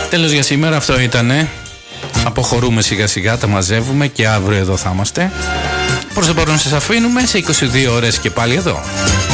Τέλος για σήμερα, αυτό ήτανε. Αποχωρούμε σιγά σιγά, τα μαζεύουμε και αύριο εδώ θα είμαστε. Προς το παρόν σας αφήνουμε σε 22 ώρες και πάλι εδώ.